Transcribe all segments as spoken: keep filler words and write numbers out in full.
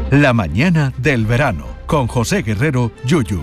La mañana del verano, con José Guerrero, Yuyu.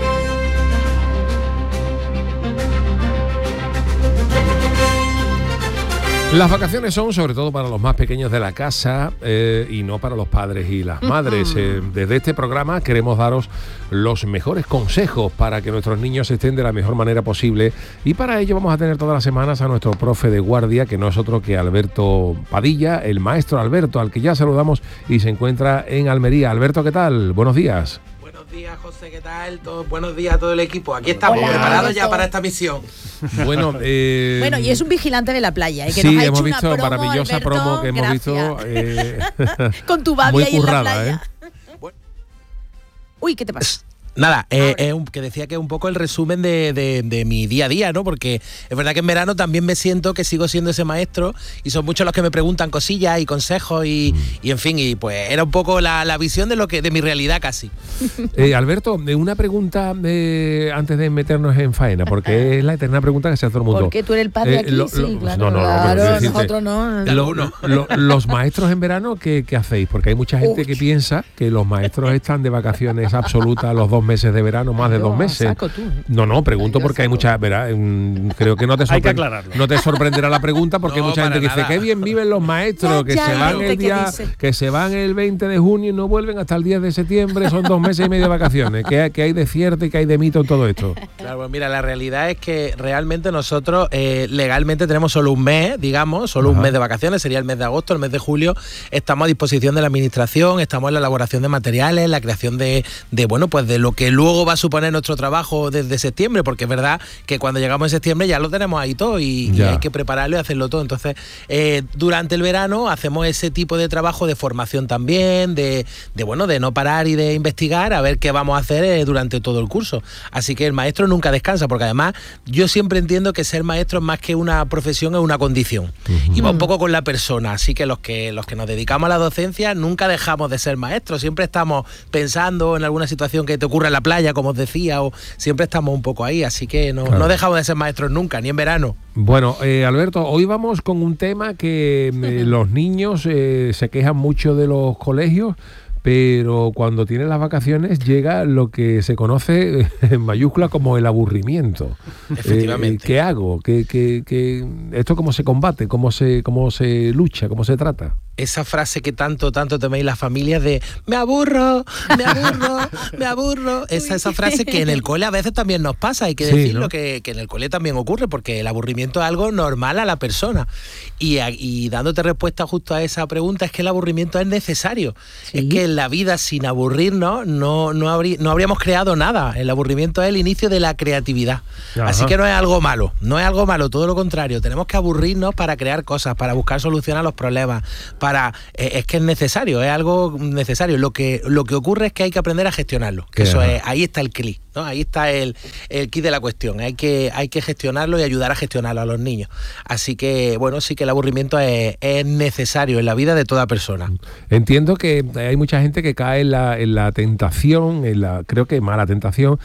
Las vacaciones son sobre todo para los más pequeños de la casa eh, y no para los padres y las madres. Eh, desde este programa queremos daros los mejores consejos para que nuestros niños estén de la mejor manera posible, y para ello vamos a tener todas las semanas a nuestro profe de guardia, que no es otro que Alberto Padilla, el maestro Alberto, al que ya saludamos y se encuentra en Almería. Alberto, ¿qué tal? Buenos días. Buenos días, José, ¿qué tal? Todo, buenos días a todo el equipo. Aquí estamos, Hola, preparados Alberto. ya para esta misión. Bueno, eh, bueno, y es un vigilante de la playa. ¿eh? Que sí, nos ha hemos hecho visto una promo, maravillosa Alberto, promo que hemos gracias. visto. Eh, Con tu babi muy ahí currada, en la playa. ¿eh? Uy, ¿qué te pasa? Nada, eh, eh, un, que decía que es un poco el resumen de, de, de mi día a día, ¿no? Porque es verdad que en verano también me siento que sigo siendo ese maestro y son muchos los que me preguntan cosillas y consejos y, y en fin, y pues era un poco la, la visión de lo que de mi realidad casi. Eh, Alberto, una pregunta eh, antes de meternos en faena, porque es la eterna pregunta que se hace todo el mundo. Porque tú eres el padre Eh, aquí, lo- sí, lo- claro. no, no, no, claro, pero quiero decirte, nosotros no. Lo- lo- los maestros en verano, ¿qué, qué hacéis? Porque hay mucha gente que piensa que los maestros están de vacaciones absolutas los dos meses de verano, más de dos meses. Saco tú, ¿eh? No, no, pregunto porque hay muchas, verá, mm, creo que no te, Hay que sorpre- aclararlo. no te sorprenderá la pregunta, porque No, hay mucha gente para que dice, nada. qué bien viven los maestros, Ya, que ya se hay van gente el que día, dice. que se van el veinte de junio y no vuelven hasta el diez de septiembre, son dos meses y medio de vacaciones. ¿Qué, qué hay de cierto y qué hay de mito en todo esto? Claro, pues mira, la realidad es que realmente nosotros eh, legalmente tenemos solo un mes, digamos, solo Ajá. un mes de vacaciones, sería el mes de agosto, el mes de julio. Estamos a disposición de la administración, estamos en la elaboración de materiales, la creación de, de bueno, pues de lo que luego va a suponer nuestro trabajo desde septiembre, porque es verdad que cuando llegamos en septiembre ya lo tenemos ahí todo y, y Ya. hay que prepararlo y hacerlo todo. Entonces, eh, durante el verano hacemos ese tipo de trabajo de formación también, de, de bueno, de no parar y de investigar a ver qué vamos a hacer eh, durante todo el curso. Así que el maestro nunca descansa, porque además yo siempre entiendo que ser maestro es más que una profesión, es una condición. Y va un poco con la persona, así que los que los que nos dedicamos a la docencia nunca dejamos de ser maestros, siempre estamos pensando en alguna situación que te ocurra en la playa, como os decía, o siempre estamos un poco ahí, así que no, Claro. no dejamos de ser maestros nunca, ni en verano. Bueno, eh, Alberto, hoy vamos con un tema que eh, los niños eh, se quejan mucho de los colegios, pero cuando tienen las vacaciones llega lo que se conoce eh, en mayúscula como el aburrimiento. Efectivamente. Eh, ¿Qué hago? ¿Qué, qué, qué, ¿Esto cómo se combate? ¿Cómo se, cómo se lucha? ¿Cómo se trata? Esa frase que tanto, tanto teméis las familias de me aburro, me aburro, me aburro. Esa, esa frase que en el cole a veces también nos pasa, hay que Sí, decirlo, ¿no? que, que en el cole también ocurre, porque el aburrimiento es algo normal a la persona. Y, a- y dándote respuesta justo a esa pregunta, es que el aburrimiento es necesario. Sí. Es que en la vida sin aburrirnos no, no, habrí- no habríamos creado nada. El aburrimiento es el inicio de la creatividad. Ajá. Así que no es algo malo, no es algo malo, todo lo contrario. Tenemos que aburrirnos para crear cosas, para buscar soluciones a los problemas, para eh, es que es necesario, es algo necesario. Lo que lo que ocurre es que hay que aprender a gestionarlo. Que eso Ajá. es, ahí está el clic, ¿no? Ahí está el, el kit de la cuestión. Hay que hay que gestionarlo y ayudar a gestionarlo a los niños. Así que bueno, sí que el aburrimiento es, es necesario en la vida de toda persona. Entiendo que hay mucha gente que cae en la, en la tentación, en la creo que mala tentación,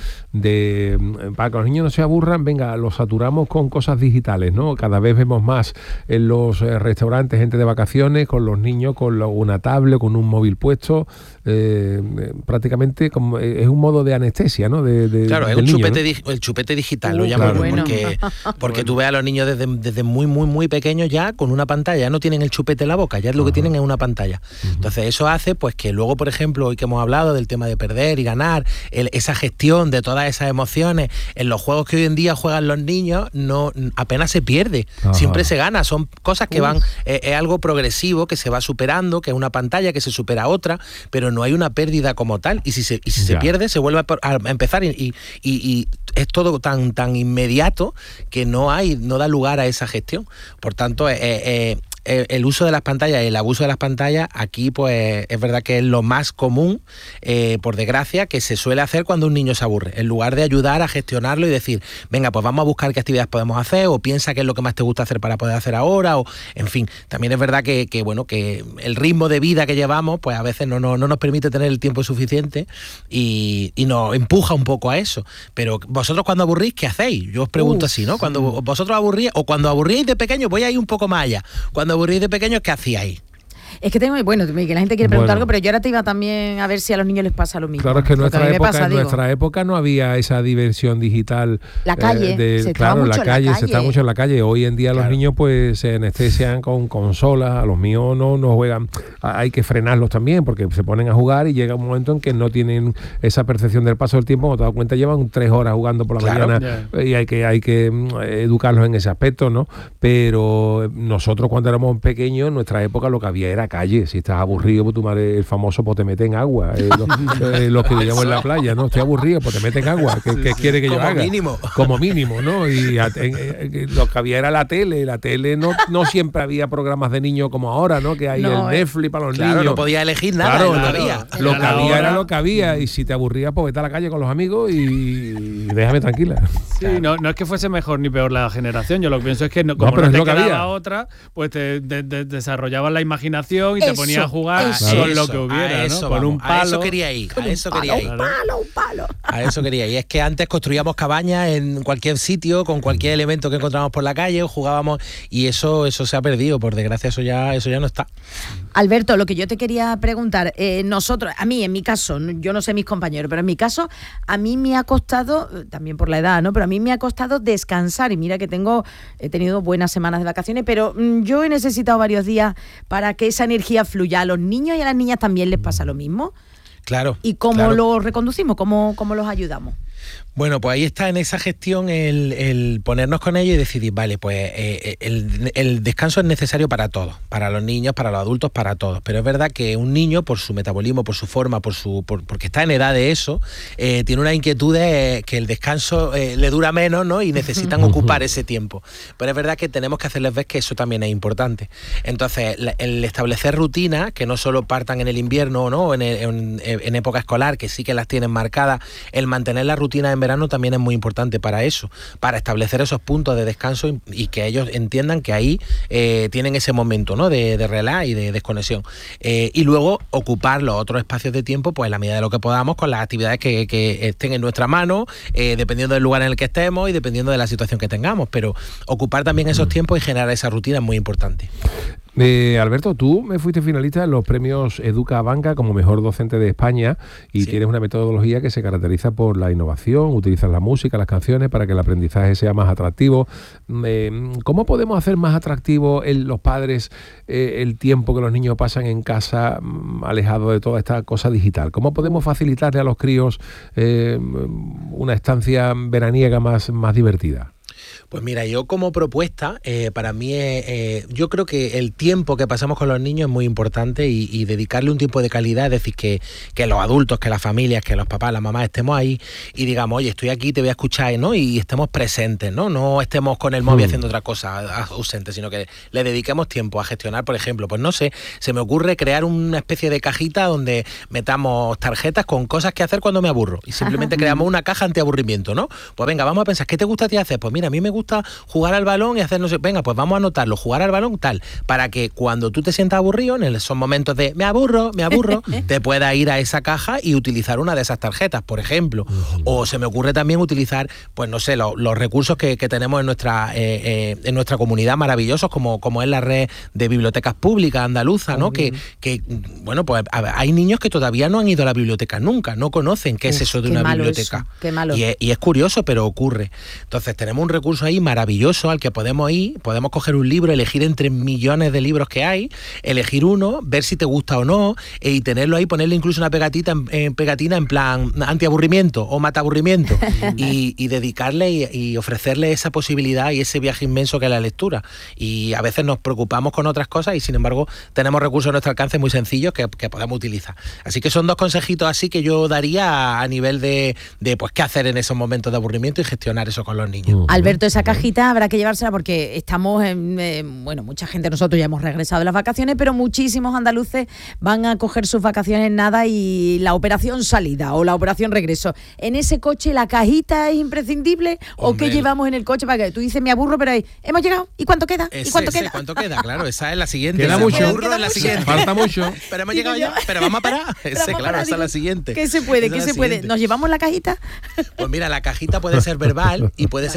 de mm, para que los niños no se aburran, venga, los saturamos con cosas digitales, ¿no? Cada vez vemos más en los eh, restaurantes gente de vacaciones, con los niños con lo- una tablet, con un móvil puesto, eh, eh, prácticamente como, eh, es un modo de anestesia, ¿no? De, de- Claro, es del un niño, chupete, ¿no? dig- el chupete digital, lo Uh, llamo claro. yo, bueno. porque, porque tú ves a los niños desde, desde muy, muy, muy pequeños ya con una pantalla, ya no tienen el chupete en la boca, ya lo que tienen es una pantalla. Entonces eso hace pues que luego, por ejemplo, hoy que hemos hablado del tema de perder y ganar, el- esa gestión de todas esas emociones, en los juegos que hoy en día juegan los niños, no apenas se pierde, Ajá. siempre se gana, son cosas que van, eh, es algo progresivo, que se va superando, que es una pantalla que se supera a otra, pero no hay una pérdida como tal, y si se, y si se Ya. pierde, se vuelve a, por- a empezar y, y- y- y es todo tan tan inmediato que no hay no da lugar a esa gestión. Por tanto, eh, eh, eh, el uso de las pantallas y el abuso de las pantallas aquí pues es verdad que es lo más común, eh, por desgracia, que se suele hacer cuando un niño se aburre, en lugar de ayudar a gestionarlo y decir, venga, pues vamos a buscar qué actividades podemos hacer, o piensa qué es lo que más te gusta hacer para poder hacer ahora, o en fin. También es verdad que, que bueno, que el ritmo de vida que llevamos pues a veces no, no, no nos permite tener el tiempo suficiente y, y nos empuja un poco a eso. Pero vosotros cuando aburrís, ¿qué hacéis? Yo os pregunto Uf, así, ¿no? Cuando vosotros aburrís, o cuando aburríais de pequeño, voy a ir un poco más allá. Cuando aburrís de pequeños, ¿qué hacíais? Es que tengo, bueno, que la gente quiere preguntar Bueno. algo, pero yo ahora te iba también a ver si a los niños les pasa lo mismo. Claro, es que en Porque a nuestra mí me época, pasa, en digo, nuestra época no había esa diversión digital. La calle, de- se estaba claro, mucho la en la calle, se calle. está mucho en la calle. Hoy en día Claro. los niños pues se anestesian con consolas, a los míos no, no juegan. A- Hay que frenarlos también porque se ponen a jugar y llega un momento en que no tienen esa percepción del paso del tiempo. Cuando te das cuenta llevan tres horas jugando por la Claro. mañana y hay que, hay que mm, educarlos en ese aspecto, ¿no? Pero nosotros cuando éramos pequeños, en nuestra época lo que había era calle. Si estás aburrido, pues tu madre, el famoso, pues te mete en agua. Eh, lo- eh, los que vivíamos en la playa, ¿no? Estoy aburrido, pues te mete en agua. ¿Qué, qué quiere que yo Como haga? mínimo. Como mínimo, ¿no? Y a- en- en- lo que había era la tele. La tele no, no siempre había programas de niños como ahora, ¿no? Que hay No, el eh. Netflix para los Claro, niños. no podía elegir nada, Claro, no lo- había. Lo que Era la había era hora. lo que había. Y si te aburrías, pues vete a la calle con los amigos y, y déjame tranquila. Sí, no, no es que fuese mejor ni peor la generación. Yo lo que pienso es que no, No, como pero no, es te lo que quedaba había. otra, pues te de- de- desarrollabas la imaginación y te Eso, ponías a jugar eso. con A lo eso, que hubiera, a eso ¿no? Con vamos, un palo. A eso quería ir, a eso quería ir. un palo, un palo. A eso quería ir. Es que antes construíamos cabañas en cualquier sitio, con cualquier elemento que encontrábamos por la calle, o jugábamos, y eso, eso se ha perdido, por desgracia eso ya, eso ya no está. Alberto, lo que yo te quería preguntar, eh, nosotros, a mí, en mi caso, yo no sé mis compañeros, pero en mi caso, a mí me ha costado, eh, también por la edad, ¿no? Pero a mí me ha costado descansar y mira que tengo, he tenido buenas semanas de vacaciones, pero mm, yo he necesitado varios días para que esa energía fluya. A los niños y a las niñas también les pasa lo mismo. Claro. ¿Y cómo claro. lo reconducimos? ¿Cómo, cómo los ayudamos? Bueno, pues ahí está en esa gestión el, el ponernos con ellos y decidir, vale, pues eh, el, el descanso es necesario para todos, para los niños, para los adultos, para todos. Pero es verdad que un niño, por su metabolismo, por su forma, por su por, porque está en edad de eso, eh, tiene una inquietud de que el descanso eh, le dura menos, ¿no? Y necesitan ocupar ese tiempo. Pero es verdad que tenemos que hacerles ver que eso también es importante. Entonces, la- el establecer rutinas que no solo partan en el invierno, ¿no? En, el- en, en época escolar, que sí que las tienen marcadas, el mantener la rutina en verano también es muy importante para eso, para establecer esos puntos de descanso y, y que ellos entiendan que ahí eh, tienen ese momento, ¿no? de, de relax y de desconexión. Eh, y luego ocupar los otros espacios de tiempo, pues en la medida de lo que podamos, con las actividades que, que estén en nuestra mano, eh, dependiendo del lugar en el que estemos y dependiendo de la situación que tengamos. Pero ocupar también esos tiempos y generar esa rutina es muy importante. Eh, Alberto, tú me fuiste finalista en los premios Educa Banca como mejor docente de España y Sí. tienes una metodología que se caracteriza por la innovación, utilizas la música, las canciones para que el aprendizaje sea más atractivo. Eh, ¿Cómo podemos hacer más atractivo el, los padres eh, el tiempo que los niños pasan en casa mm, alejados de toda esta cosa digital? ¿Cómo podemos facilitarle a los críos eh, una estancia veraniega más, más divertida? Pues mira, yo como propuesta, eh, para mí, es, eh, yo creo que el tiempo que pasamos con los niños es muy importante y, y dedicarle un tiempo de calidad, es decir, que, que los adultos, que las familias, que los papás, las mamás estemos ahí y digamos, oye, estoy aquí, te voy a escuchar, ¿no? Y estemos presentes, ¿no? No estemos con el móvil Mm. haciendo otra cosa ausente, sino que le dediquemos tiempo a gestionar, por ejemplo, pues no sé, se me ocurre crear una especie de cajita donde metamos tarjetas con cosas que hacer cuando me aburro y simplemente creamos una caja antiaburrimiento, ¿no? Pues venga, vamos a pensar, ¿qué te gusta a ti hacer? Pues mira, a mí me gusta jugar al balón y hacer no sé, venga, pues vamos a anotarlo, jugar al balón tal, para que cuando tú te sientas aburrido, en esos momentos de me aburro, me aburro, te puedas ir a esa caja y utilizar una de esas tarjetas, por ejemplo. O se me ocurre también utilizar, pues no sé, lo, los recursos que, que tenemos en nuestra eh, eh, en nuestra comunidad maravillosos, como, como es la red de bibliotecas públicas andaluza, ¿no? Que, que, bueno, pues a- hay niños que todavía no han ido a la biblioteca nunca, no conocen qué es Uf, eso de qué una malo biblioteca. eso, qué malo. Y es, y es curioso, pero ocurre. Entonces tenemos un recurso ahí maravilloso al que podemos ir, podemos coger un libro, elegir entre millones de libros que hay, elegir uno, ver si te gusta o no, e- y tenerlo ahí, ponerle incluso una pegatita, en, en pegatina en plan antiaburrimiento o mataburrimiento y, y dedicarle y, y ofrecerle esa posibilidad y ese viaje inmenso que es la lectura. Y a veces nos preocupamos con otras cosas y sin embargo tenemos recursos a nuestro alcance muy sencillos que, que podemos utilizar. Así que son dos consejitos así que yo daría a, a nivel de, de pues qué hacer en esos momentos de aburrimiento y gestionar eso con los niños. Alberto, esa cajita habrá que llevársela porque estamos en, eh, bueno, mucha gente, nosotros ya hemos regresado de las vacaciones, pero muchísimos andaluces van a coger sus vacaciones en nada y la operación salida o la operación regreso. ¿En ese coche la cajita es imprescindible? ¿O Hombre, qué llevamos en el coche? Para que tú dices, me aburro, pero ahí, hemos llegado. ¿Y cuánto queda? ¿Y Ese- cuánto ese, queda? ¿Cuánto queda? Claro, esa es la siguiente. Queda Esa mucho. me aburro Queda es la mucho. siguiente. Falta mucho. Pero hemos Digo llegado yo. ya, pero vamos a parar. Pero Ese, vamos a claro, parar, esa es la digo, siguiente. ¿Qué se puede? Esa ¿Qué es se la puede? siguiente. ¿Nos llevamos la cajita? Pues mira, la cajita puede ser verbal y puede ser simplemente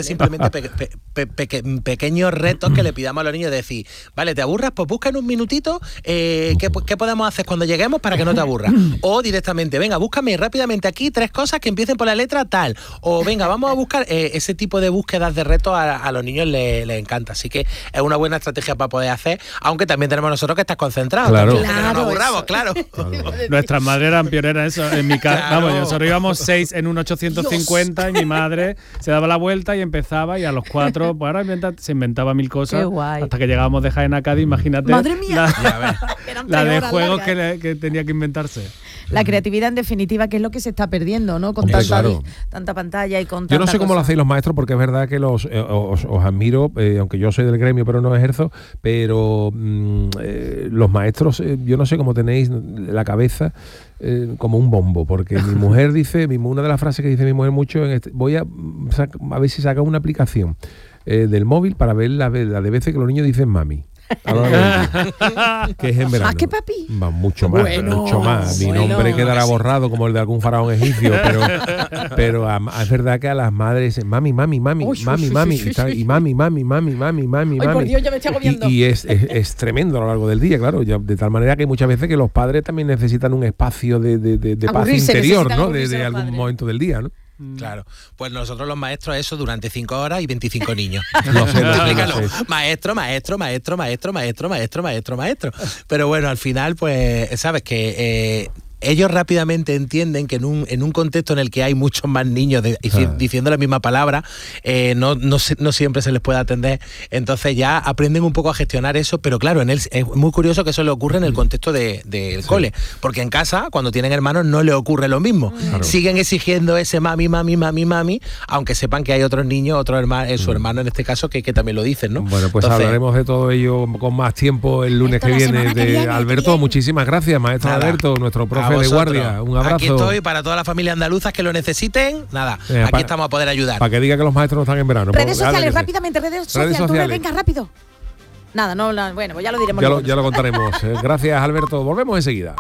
simplemente pe- pe- pe- pe- pequeños retos que le pidamos a los niños de decir, vale, ¿te aburras? Pues busca en un minutito eh, ¿qué, qué podemos hacer cuando lleguemos para que no te aburras. O directamente, venga, búscame rápidamente aquí tres cosas que empiecen por la letra tal. O venga, vamos a buscar eh, ese tipo de búsquedas de retos a, a los niños les, les encanta. Así que es una buena estrategia para poder hacer, aunque también tenemos nosotros que estar concentrados. Claro. Claro, que no nos aburramos, claro. Claro. Nuestras madres eran pioneras eso. En mi casa, Claro. vamos, nosotros íbamos seis en un ochocientos cincuenta y mi madre se daba la vuelta y empezaba y a los cuatro, pues ahora inventa, se inventaba mil cosas. Qué guay. Hasta que llegábamos de Jaén a Cádiz, imagínate. Madre mía. La, Eran la tres de horas juegos largas. que, le- que tenía que inventarse. La creatividad, en definitiva, que es lo que se está perdiendo, ¿no? Con Hombre, tanta, claro. tanta pantalla y con Yo no tanta sé cómo lo cosa. hacéis los maestros, porque es verdad que los eh, os, os admiro, eh, aunque yo soy del gremio, pero no ejerzo, pero mm, eh, los maestros, eh, yo no sé cómo tenéis la cabeza eh, como un bombo, porque mi mujer dice, mi, una de las frases que dice mi mujer mucho, en este, voy a, sac- a ver si saca una aplicación eh, del móvil para ver la, la de veces que los niños dicen mami. A la hora de- que es en verano. ¿Más que papi? Va, mucho más, Bueno, mucho más. Mi bueno. nombre quedará borrado como el de algún faraón egipcio, pero, pero a- a- es verdad que a las madres, mami, mami, mami, Uy, mami, sí, mami, sí, y, tal, sí. y mami, mami, mami, mami, mami, Ay, mami. por Dios, ya me estoy agobiando. Y, y es, es, es tremendo a lo largo del día, claro, ya, de tal manera que hay muchas veces que los padres también necesitan un espacio de, de, de, de paz Aburrirse, interior, necesitan ¿no? De, aburrirse de los algún padres. momento del día, ¿no? Claro, pues nosotros los maestros eso durante cinco horas y veinticinco niños. Lo sé, lo sé, Explícalo. lo sé. Maestro, maestro, maestro, maestro, maestro, maestro, maestro, maestro. Pero bueno, al final, pues, sabes que eh, ellos rápidamente entienden que en un, en un contexto en el que hay muchos más niños de- dici- Ah. diciendo la misma palabra, eh, no, no, se- no siempre se les puede atender. Entonces ya aprenden un poco a gestionar eso, pero claro, en él es muy curioso que eso le ocurre en el contexto de- del cole, porque en casa, cuando tienen hermanos, no le ocurre lo mismo. Claro. Siguen exigiendo ese mami, mami, mami, mami, aunque sepan que hay otros niños, otro hermano, eh, su hermano en este caso, que, que también lo dicen, ¿no? Bueno, pues Entonces, hablaremos de todo ello con más tiempo el lunes Esto que la viene. semana que De viene, Alberto, bien. muchísimas gracias, maestro Nada. Alberto, nuestro a profe de vosotros. guardia. Un abrazo. Aquí estoy para toda la familia andaluza que lo necesiten. Nada, Venga, aquí pa- estamos a poder ayudar. Para que diga que los maestros no están en verano. Redes Pues, sociales, dale que sí. rápidamente, redes sociales. Tú, sociales. venga, rápido. Nada, no, no, bueno, pues ya lo diremos. Ya lo, luego. ya lo contaremos. Eh, Gracias, Alberto. Volvemos enseguida.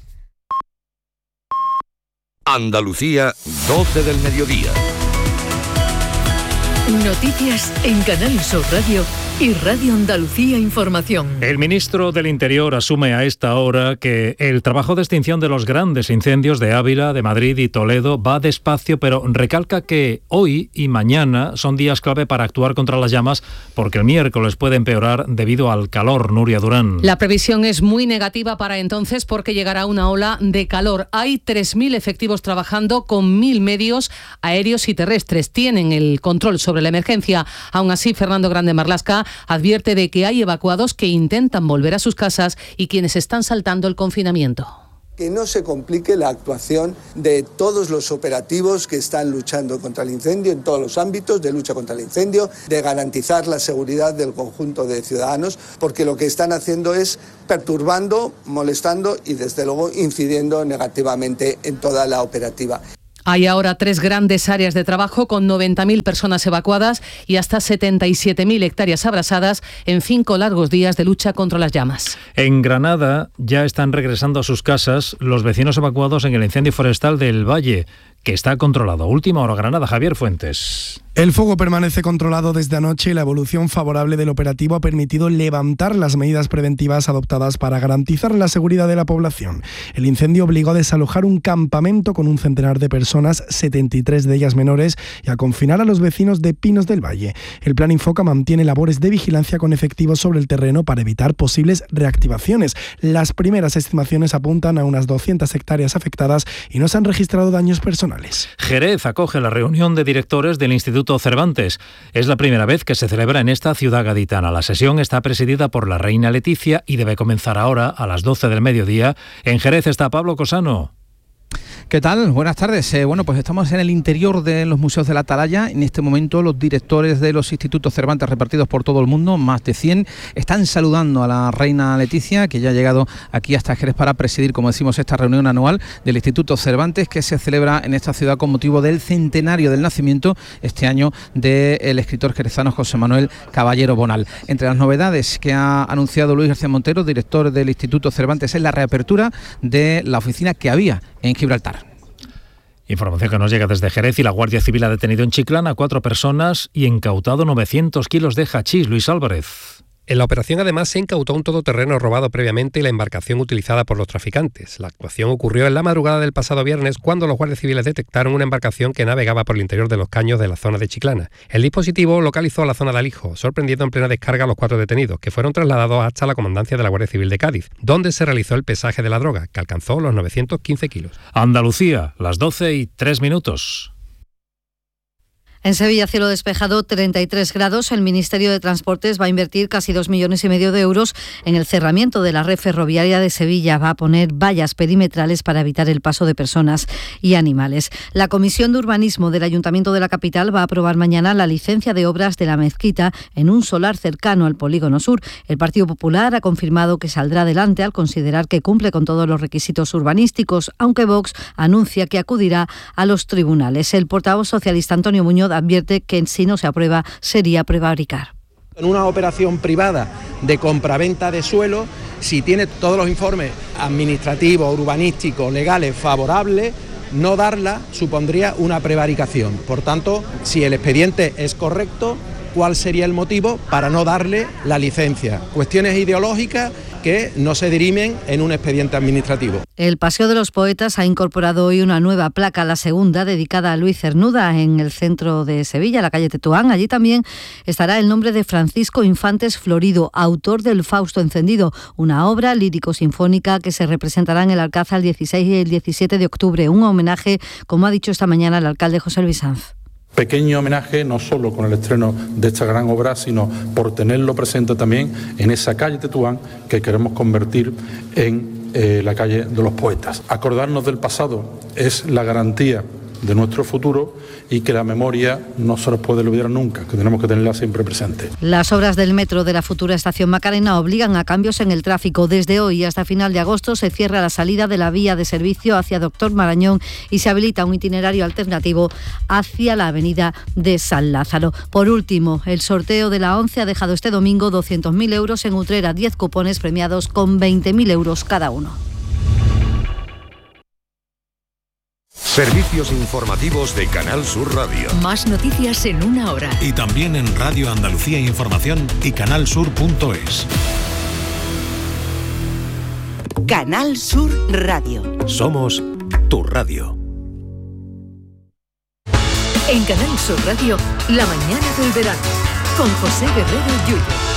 Andalucía, doce del mediodía. Noticias en Canal Sur Radio y Radio Andalucía Información. El ministro del Interior asume a esta hora que el trabajo de extinción de los grandes incendios de Ávila, de Madrid y Toledo va despacio, pero recalca que hoy y mañana son días clave para actuar contra las llamas porque el miércoles puede empeorar debido al calor. Nuria Durán. La previsión es muy negativa para entonces porque llegará una ola de calor. Hay tres mil efectivos trabajando con mil medios aéreos y terrestres. Tienen el control sobre la emergencia. Aún así, Fernando Grande Marlasca advierte de que hay evacuados que intentan volver a sus casas y quienes están saltando el confinamiento. Que no se complique la actuación de todos los operativos que están luchando contra el incendio en todos los ámbitos de lucha contra el incendio, de garantizar la seguridad del conjunto de ciudadanos, porque lo que están haciendo es perturbando, molestando y desde luego incidiendo negativamente en toda la operativa. Hay ahora tres grandes áreas de trabajo con noventa mil personas evacuadas y hasta setenta y siete mil hectáreas abrasadas en cinco largos días de lucha contra las llamas. En Granada ya están regresando a sus casas los vecinos evacuados en el incendio forestal del Valle, que está controlado. Última hora, Granada, Javier Fuentes. El fuego permanece controlado desde anoche y la evolución favorable del operativo ha permitido levantar las medidas preventivas adoptadas para garantizar la seguridad de la población. El incendio obligó a desalojar un campamento con un centenar de personas, setenta y tres de ellas menores, y a confinar a los vecinos de Pinos del Valle. El Plan Infoca mantiene labores de vigilancia con efectivos sobre el terreno para evitar posibles reactivaciones. Las primeras estimaciones apuntan a unas doscientas hectáreas afectadas y no se han registrado daños personales. Jerez acoge la reunión de directores del Instituto Cervantes. Es la primera vez que se celebra en esta ciudad gaditana. La sesión está presidida por la reina Leticia y debe comenzar ahora a las doce del mediodía. En Jerez está Pablo Cosano. ¿Qué tal? Buenas tardes. Eh, bueno, pues estamos en el interior de los museos de la Atalaya. En este momento los directores de los institutos Cervantes repartidos por todo el mundo, más de cien, están saludando a la reina Leticia, que ya ha llegado aquí hasta Jerez para presidir, como decimos, esta reunión anual del Instituto Cervantes, que se celebra en esta ciudad con motivo del centenario del nacimiento este año del escritor jerezano José Manuel Caballero Bonal. Entre las novedades que ha anunciado Luis García Montero, director del Instituto Cervantes, es la reapertura de la oficina que había en Gibraltar. Información que nos llega desde Jerez y la Guardia Civil ha detenido en Chiclana a cuatro personas y incautado novecientos kilos de hachís. Luis Álvarez. En la operación además se incautó un todoterreno robado previamente y la embarcación utilizada por los traficantes. La actuación ocurrió en la madrugada del pasado viernes cuando los guardias civiles detectaron una embarcación que navegaba por el interior de los caños de la zona de Chiclana. El dispositivo localizó la zona de Alijo, sorprendiendo en plena descarga a los cuatro detenidos, que fueron trasladados hasta la comandancia de la Guardia Civil de Cádiz, donde se realizó el pesaje de la droga, que alcanzó los novecientos quince kilos. Andalucía, las doce y tres minutos. En Sevilla, cielo despejado, treinta y tres grados. El Ministerio de Transportes va a invertir casi dos millones y medio de euros en el cerramiento de la red ferroviaria de Sevilla. Va a poner vallas perimetrales para evitar el paso de personas y animales. La Comisión de Urbanismo del Ayuntamiento de la capital va a aprobar mañana la licencia de obras de la mezquita en un solar cercano al Polígono Sur. El Partido Popular ha confirmado que saldrá adelante al considerar que cumple con todos los requisitos urbanísticos, aunque Vox anuncia que acudirá a los tribunales. El portavoz socialista Antonio Muñoz advierte que si no se aprueba sería prevaricar. En una operación privada de compraventa de suelo, si tiene todos los informes administrativos, urbanísticos, legales favorables, no darla supondría una prevaricación. Por tanto, si el expediente es correcto, ¿cuál sería el motivo para no darle la licencia? Cuestiones ideológicas que no se dirimen en un expediente administrativo. El Paseo de los Poetas ha incorporado hoy una nueva placa, la segunda, dedicada a Luis Cernuda, en el centro de Sevilla, la calle Tetuán. Allí también estará el nombre de Francisco Infantes Florido, autor del Fausto Encendido, una obra lírico-sinfónica que se representará en el Alcázar el dieciséis y el diecisiete de octubre. Un homenaje, como ha dicho esta mañana el alcalde José Luis Sanz. Pequeño homenaje no solo con el estreno de esta gran obra, sino por tenerlo presente también en esa calle Tetuán que queremos convertir en eh, la calle de los poetas. Acordarnos del pasado es la garantía de nuestro futuro y que la memoria no se nos puede olvidar nunca, que tenemos que tenerla siempre presente. Las obras del metro de la futura estación Macarena obligan a cambios en el tráfico. Desde hoy hasta final de agosto se cierra la salida de la vía de servicio hacia Doctor Marañón y se habilita un itinerario alternativo hacia la avenida de San Lázaro. Por último, el sorteo de la ONCE ha dejado este domingo doscientos mil euros en Utrera, diez cupones premiados con veinte mil euros cada uno. Servicios informativos de Canal Sur Radio. Más noticias en una hora. Y también en Radio Andalucía Información y canalsur punto es. Canal Sur Radio. Somos tu radio. En Canal Sur Radio, la mañana del verano, con José Guerrero Yuyo.